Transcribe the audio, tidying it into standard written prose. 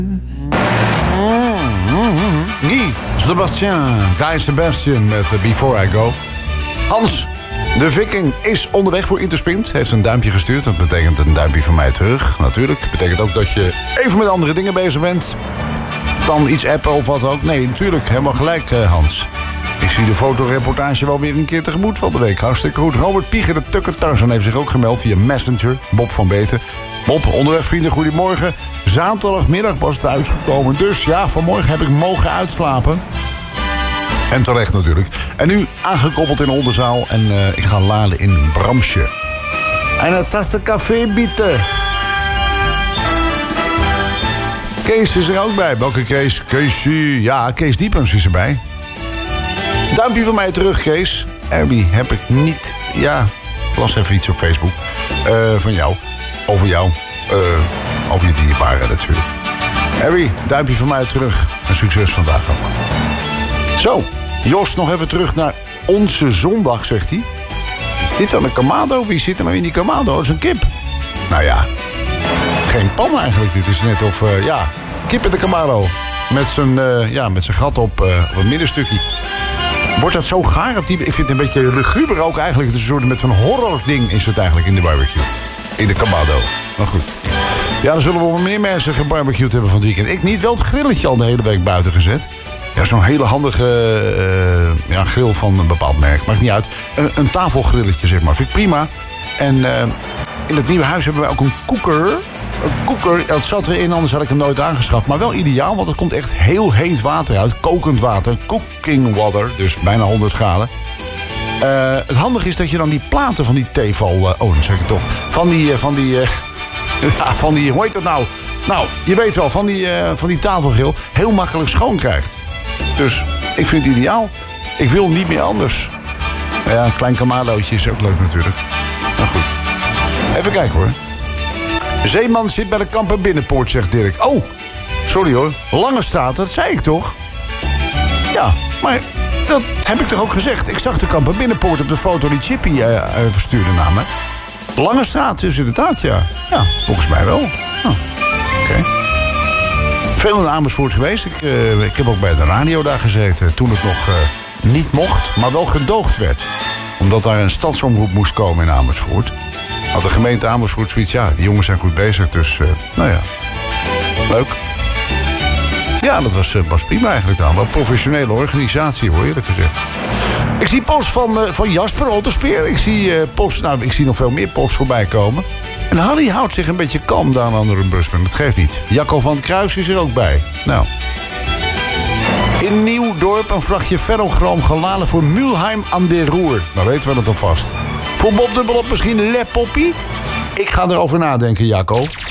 Guy Sebastian met Before I Go. Hans, de Viking, is onderweg voor Interspint. Heeft een duimpje gestuurd. Dat betekent een duimpje van mij terug, natuurlijk. Dat betekent ook dat je even met andere dingen bezig bent. Dan iets appen of wat ook. Nee, natuurlijk, helemaal gelijk, Hans. Ik zie de fotoreportage wel weer een keer tegemoet van de week. Hartstikke goed. Robert Pieger, de Tukker Tarzan, heeft zich ook gemeld via Messenger. Bob van Beeten. Bob, onderweg vrienden, goedemorgen. Zaterdagmiddag was het uitgekomen. Dus ja, vanmorgen heb ik mogen uitslapen. En terecht natuurlijk. En nu aangekoppeld in Oldenzaal. En ik ga laden in Bramsje. En een tasse café bieten. Kees is er ook bij. Welke Kees? Kees Diepens is erbij. Duimpje van mij terug, Kees. Herbie heb ik niet. Ja, ik las even iets op Facebook. Van jou. Over jou. Over je dierbaren natuurlijk. Herbie, duimpje van mij terug. En succes vandaag ook. Zo, Jos, nog even terug naar onze zondag, zegt hij. Is dit dan een kamado? Wie zit er nou in die kamado? Dat is een kip. Nou ja, geen pan eigenlijk. Dit is net of, kip in de kamado. Met zijn gat op het middenstukje. Wordt dat zo gaar? Ik vind het een beetje luguber ook eigenlijk. Het is een soort met een horror ding is het eigenlijk in de barbecue. In de kamado. Maar goed. Ja, dan zullen we wel meer mensen gebarbecued hebben van het weekend. Ik niet, wel het grilletje al de hele week buiten gezet. Ja, zo'n hele handige grill van een bepaald merk. Maakt niet uit. Een tafelgrilletje, zeg maar. Vind ik prima. En in het nieuwe huis hebben wij ook een koeker. Een koeker, dat zat erin, anders had ik hem nooit aangeschaft. Maar wel ideaal, want er komt echt heel heet water uit. Kokend water, cooking water. Dus bijna 100 graden. Het handige is dat je dan die platen van die tefal... dan zeg ik het toch. Van die, hoe heet dat nou? Nou, je weet wel, van die tafelgrill heel makkelijk schoon krijgt. Dus ik vind het ideaal. Ik wil niet meer anders. Ja, een klein kamadootje is ook leuk natuurlijk. Maar goed. Even kijken hoor. Zeeman zit bij de Kamper Binnenpoort, zegt Dirk. Oh, sorry hoor. Langestraat, dat zei ik toch? Ja, maar dat heb ik toch ook gezegd. Ik zag de Kamper Binnenpoort op de foto die Chippy verstuurde naar me. Langestraat, dus inderdaad, ja. Ja, volgens mij wel. Oh, oké. Veel in Amersfoort geweest. Ik heb ook bij de radio daar gezeten. Toen het nog niet mocht, maar wel gedoogd werd. Omdat daar een stadsomroep moest komen in Amersfoort. Had de gemeente Amersfoort zoiets, ja, die jongens zijn goed bezig, dus leuk. Ja, dat was prima eigenlijk dan. Wel een professionele organisatie, hoor, eerlijk gezegd. Ik zie post van Jasper Otterspeer. Ik zie nog veel meer posts voorbij komen. En Harry houdt zich een beetje kalm daar aan de busman. Dat geeft niet. Jacco van Kruis is er ook bij. Nou. In Nieuwdorp een vrachtje ferrochroom geladen voor Mülheim aan de Roer. Nou weten we dat alvast. Voor Bob dubbelop misschien Le Poppy? Ik ga erover nadenken, Jacco.